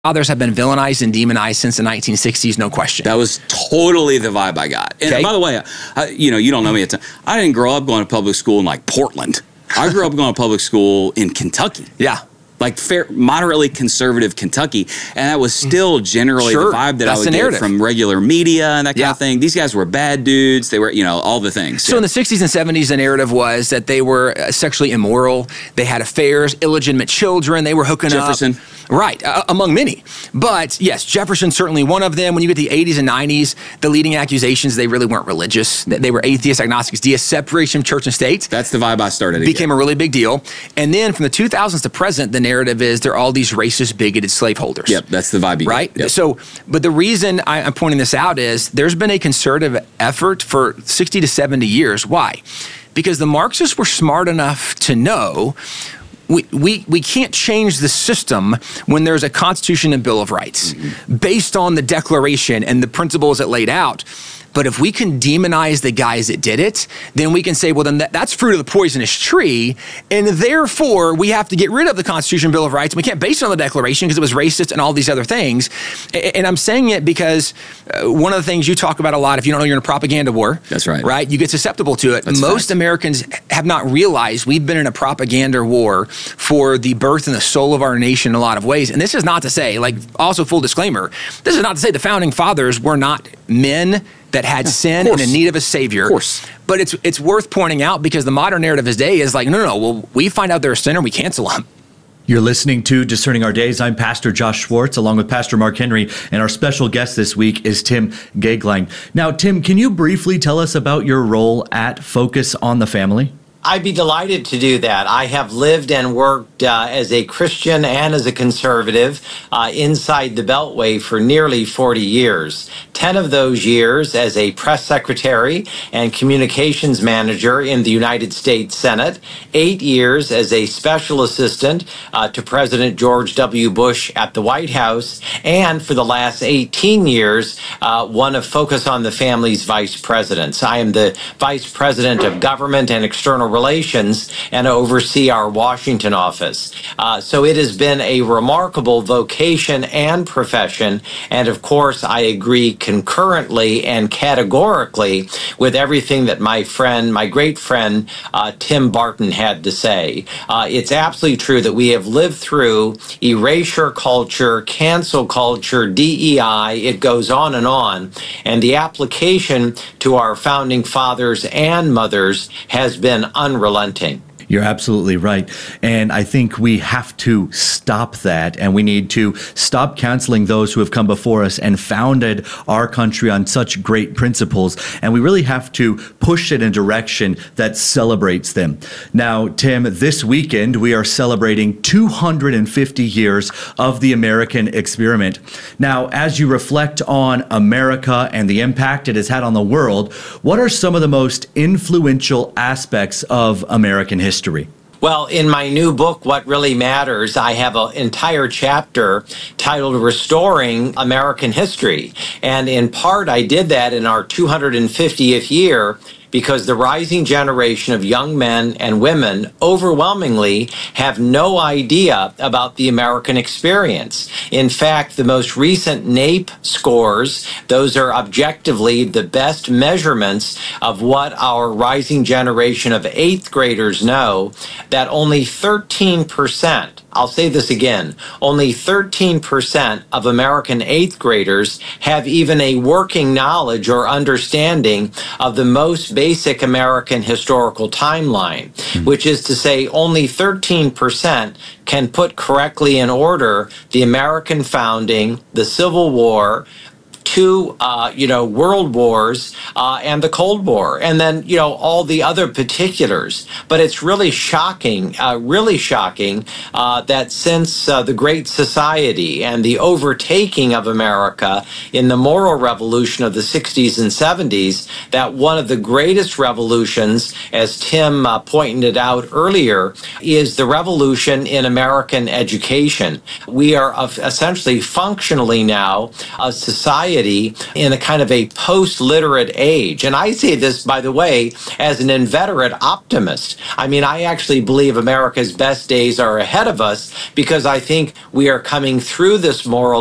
fathers have been villainized and demonized since the 1960s, no question. That was totally the vibe I got. And by the way, you don't know me. I didn't grow up going to public school in like Portland. I grew up going to public school in Kentucky. Yeah. Like moderately conservative Kentucky. And that was still generally the vibe that I would get from regular media and that kind of thing. These guys were bad dudes. They were, all the things. So in the 60s and 70s, the narrative was that they were sexually immoral. They had affairs, illegitimate children. They were hooking up. Jefferson. Right, among many. But yes, Jefferson's certainly one of them. When you get the 80s and 90s, the leading accusations, they really weren't religious. They were atheist, agnostics, deists, separation of church and state. That's the vibe I started. Became a really big deal. And then from the 2000s to present, the narrative is they're all these racist, bigoted slaveholders. Yep, that's the vibe. Right? Yep. So, but the reason I'm pointing this out is there's been a conservative effort for 60 to 70 years. Why? Because the Marxists were smart enough to know we can't change the system when there's a Constitution and Bill of Rights based on the Declaration and the principles it laid out. But if we can demonize the guys that did it, then we can say, well, then that's fruit of the poisonous tree. And therefore, we have to get rid of the Constitution and Bill of Rights. We can't base it on the Declaration because it was racist and all these other things. And I'm saying it because one of the things you talk about a lot, if you don't know you're in a propaganda war. That's right. Right? You get susceptible to it. Most Americans have not realized we've been in a propaganda war for the birth and the soul of our nation in a lot of ways. And this is not to say, also full disclaimer, this is not to say the founding fathers were not men that had sin and in need of a savior. Of course. But it's worth pointing out because the modern narrative of his day is like, no, well, we find out they're a sinner, we cancel them. You're listening to Discerning Our Days. I'm Pastor Josh Schwartz, along with Pastor Mark Henry, and our special guest this week is Tim Goeglein. Now, Tim, can you briefly tell us about your role at Focus on the Family? I'd be delighted to do that. I have lived and worked as a Christian and as a conservative inside the Beltway for nearly 40 years. 10 of those years as a press secretary and communications manager in the United States Senate. 8 years as a special assistant to President George W. Bush at the White House. And for the last 18 years, one of Focus on the Family's vice presidents. I am the vice president of government and external relations and oversee our Washington office. So it has been a remarkable vocation and profession. And of course, I agree concurrently and categorically with everything that my great friend, Tim Barton had to say. It's absolutely true that we have lived through erasure culture, cancel culture, DEI, it goes on. And the application to our founding fathers and mothers has been unrelenting. You're absolutely right. And I think we have to stop that, and we need to stop canceling those who have come before us and founded our country on such great principles. And we really have to push it in a direction that celebrates them. Now, Tim, this weekend we are celebrating 250 years of the American experiment. Now, as you reflect on America and the impact it has had on the world, what are some of the most influential aspects of American history? Well, in my new book, What Really Matters, I have an entire chapter titled Restoring American History. And in part, I did that in our 250th year because the rising generation of young men and women overwhelmingly have no idea about the American experience. In fact, the most recent NAEP scores, those are objectively the best measurements of what our rising generation of 8th graders know, that only 13%, I'll say this again, only 13% of American 8th graders have even a working knowledge or understanding of the most basic American historical timeline, which is to say only 13% can put correctly in order the American founding, the Civil War, two, world wars and the Cold War, and then, all the other particulars. But it's really shocking that since the Great Society and the overtaking of America in the moral revolution of the 60s and 70s, that one of the greatest revolutions, as Tim pointed out earlier, is the revolution in American education. We are essentially functionally now a society society in a kind of a post-literate age. And I say this, by the way, as an inveterate optimist. I mean, I actually believe America's best days are ahead of us because I think we are coming through this moral